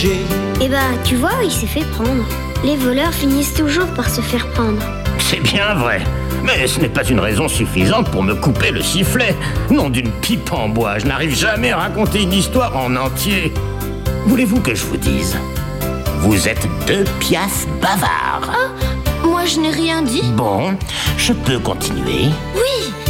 piégé. Eh bah, tu vois, il s'est fait prendre. Les voleurs finissent toujours par se faire prendre. C'est bien vrai. Mais ce n'est pas une raison suffisante pour me couper le sifflet. Nom d'une pipe en bois, je n'arrive jamais à raconter une histoire en entier. Voulez-vous que je vous dise? Vous êtes deux piafs bavards. Oh, moi je n'ai rien dit. Bon, je peux continuer. Oui,